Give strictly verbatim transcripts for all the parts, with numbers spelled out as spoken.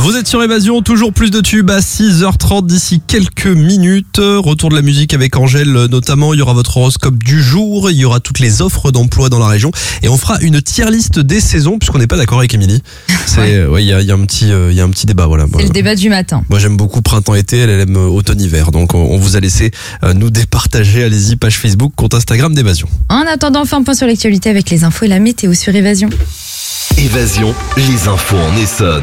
Vous êtes sur Évasion, toujours plus de tubes à six heures trente d'ici quelques minutes. Retour de la musique avec Angèle notamment. Il y aura votre horoscope du jour, il y aura toutes les offres d'emploi dans la région et on fera une tier list des saisons puisqu'on n'est pas d'accord avec Émilie. C'est, ouais, il y a, il y a un petit, euh, il y a un petit débat, voilà. C'est le débat du matin. Moi, j'aime beaucoup printemps-été, elle, elle aime automne-hiver. Donc, on, on vous a laissé euh, nous départager. Allez-y, page Facebook, compte Instagram d'Évasion. En attendant, on fait un point sur l'actualité avec les infos et la météo sur Évasion. Évasion, les infos en Essonne.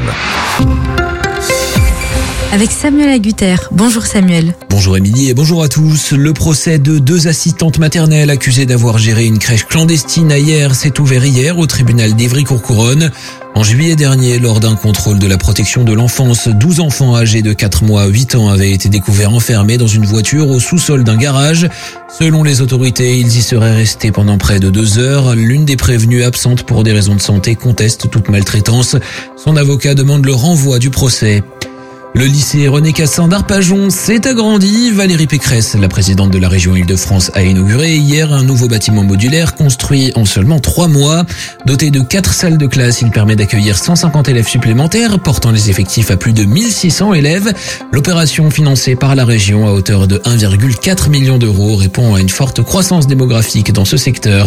Avec Samuel Agutter. Bonjour Samuel. Bonjour Émilie et bonjour à tous. Le procès de deux assistantes maternelles accusées d'avoir géré une crèche clandestine à Hyères s'est ouvert hier au tribunal d'Évry-Courcouronnes. En juillet dernier, lors d'un contrôle de la protection de l'enfance, douze enfants âgés de quatre mois à huit ans avaient été découverts enfermés dans une voiture au sous-sol d'un garage. Selon les autorités, ils y seraient restés pendant près de deux heures. L'une des prévenues, absente pour des raisons de santé, conteste toute maltraitance. Son avocat demande le renvoi du procès. Le lycée René Cassin d'Arpajon s'est agrandi. Valérie Pécresse, la présidente de la région Île-de-France, a inauguré hier un nouveau bâtiment modulaire construit en seulement trois mois. Doté de quatre salles de classe, il permet d'accueillir cent cinquante élèves supplémentaires, portant les effectifs à plus de mille six cents élèves. L'opération, financée par la région à hauteur de un virgule quatre million d'euros, répond à une forte croissance démographique dans ce secteur.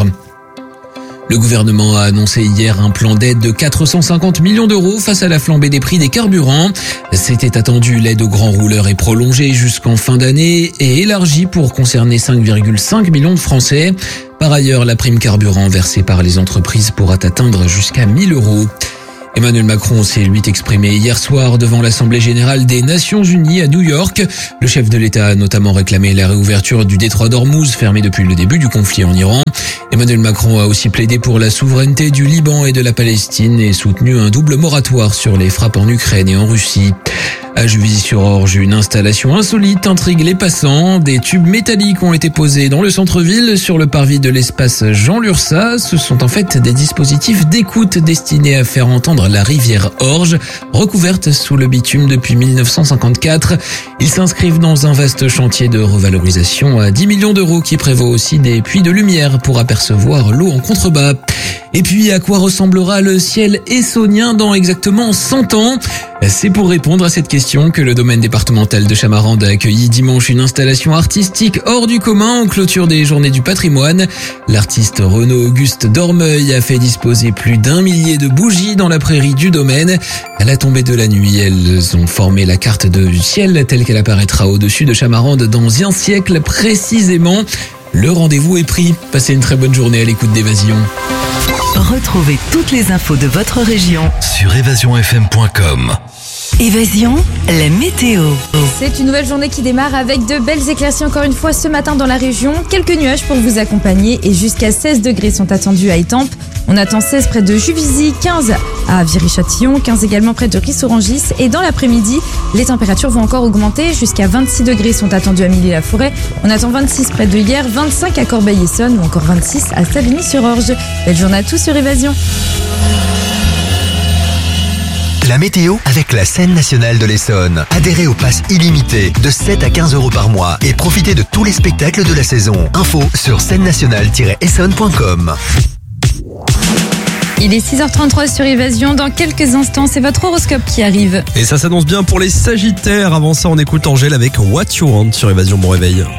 Le gouvernement a annoncé hier un plan d'aide de quatre cent cinquante millions d'euros face à la flambée des prix des carburants. C'était attendu, l'aide aux grands rouleurs est prolongée jusqu'en fin d'année et élargie pour concerner cinq virgule cinq millions de Français. Par ailleurs, la prime carburant versée par les entreprises pourra atteindre jusqu'à mille euros. Emmanuel Macron s'est lui exprimé hier soir devant l'Assemblée générale des Nations Unies à New York. Le chef de l'État a notamment réclamé la réouverture du détroit d'Ormuz, fermé depuis le début du conflit en Iran. Emmanuel Macron a aussi plaidé pour la souveraineté du Liban et de la Palestine et soutenu un double moratoire sur les frappes en Ukraine et en Russie. À Juvisy-sur-Orge, une installation insolite intrigue les passants. Des tubes métalliques ont été posés dans le centre-ville sur le parvis de l'espace Jean Lursa. Ce sont en fait des dispositifs d'écoute destinés à faire entendre la rivière Orge, recouverte sous le bitume depuis mille neuf cent cinquante-quatre. Ils s'inscrivent dans un vaste chantier de revalorisation à dix millions d'euros qui prévoit aussi des puits de lumière pour apercevoir l'eau en contrebas. Et puis, à quoi ressemblera le ciel essonnien dans exactement cent ans ? C'est pour répondre à cette question que le domaine départemental de Chamarande a accueilli dimanche une installation artistique hors du commun en clôture des Journées du patrimoine. L'artiste Renaud Auguste Dormeuil a fait disposer plus d'un millier de bougies dans la prairie du domaine. À la tombée de la nuit, elles ont formé la carte du ciel telle qu'elle apparaîtra au-dessus de Chamarande dans un siècle précisément. Le rendez-vous est pris. Passez une très bonne journée à l'écoute d'Évasion. Retrouvez toutes les infos de votre région Sur évasion f m point com. Évasion, la météo. C'est une nouvelle journée qui démarre avec de belles éclaircies encore une fois ce matin dans la région. Quelques nuages pour vous accompagner et jusqu'à seize degrés sont attendus à Étampes. On attend seize près de Juvisy, quinze à Viry-Châtillon, quinze également près de Ris-Orangis. Et dans l'après-midi, les températures vont encore augmenter. Jusqu'à vingt-six degrés sont attendus à Milly-la-Forêt. On attend vingt-six près de Hyères, vingt-cinq à Corbeil-Essonnes ou encore vingt-six à Savigny-sur-Orge. Belle journée à tous sur Évasion. La météo avec la Scène nationale de l'Essonne. Adhérez au pass illimité de sept à quinze euros par mois et profitez de tous les spectacles de la saison. Info sur scène nationale tiret essonne point com. Il est six heures trente-trois sur Évasion. Dans quelques instants, c'est votre horoscope qui arrive. Et ça s'annonce bien pour les Sagittaires. Avant ça, on écoute Angèle avec What You Want sur Évasion. Bon réveil.